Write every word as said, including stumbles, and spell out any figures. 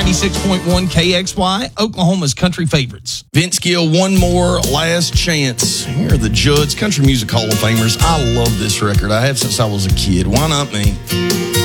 ninety-six point one K X Y, Oklahoma's country favorites. Vince Gill, One More, Last Chance. Here are the Judds, Country Music Hall of Famers. I love this record. I have since I was a kid. Why not me?